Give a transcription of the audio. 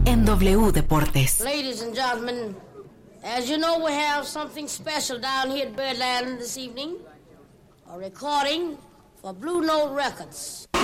en W Deportes. Ladies and gentlemen, as you know, we have something special down here at Birdland this evening. A recording for Blue Note Records.